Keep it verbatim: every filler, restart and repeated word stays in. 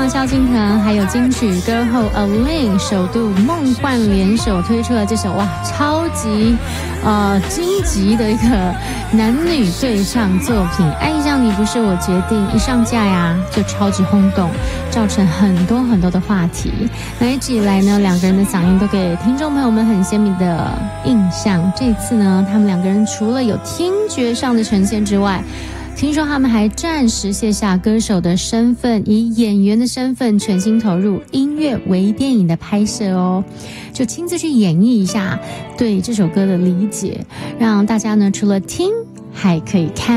萧敬腾还有金曲歌后 A-Lin 首度梦幻联手推出了这首哇超级呃荆棘的一个男女对唱作品《爱上你不是我决定》，一上架呀就超级轰动，造成很多很多的话题。那一直以来呢，两个人的嗓音都给听众朋友们很鲜明的印象。这次呢，他们两个人除了有听觉上的呈现之外，听说他们还暂时卸下歌手的身份，以演员的身份全心投入音乐微电影的拍摄哦，就亲自去演绎一下对这首歌的理解，让大家呢除了听还可以看。